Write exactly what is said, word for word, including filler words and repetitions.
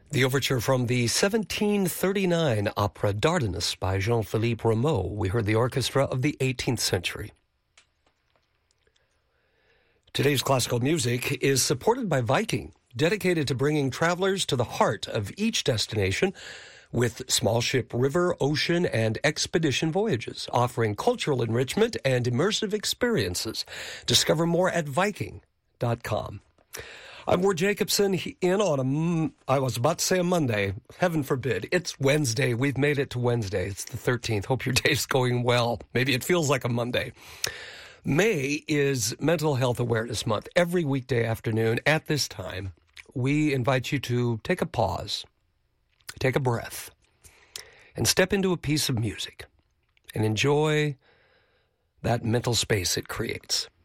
The overture from the seventeen thirty-nine opera Dardanus by Jean-Philippe Rameau. We heard the orchestra of the eighteenth century. Today's classical music is supported by Viking, dedicated to bringing travelers to the heart of each destination with small ship river, ocean, and expedition voyages, offering cultural enrichment and immersive experiences. Discover more at Viking dot com. I'm Ward Jacobson in on a, I was about to say a Monday. Heaven forbid. It's Wednesday. We've made it to Wednesday. It's the thirteenth. Hope your day's going well. Maybe it feels like a Monday. May is Mental Health Awareness Month. Every weekday afternoon at this time, we invite you to take a pause, take a breath, and step into a piece of music and enjoy that mental space it creates.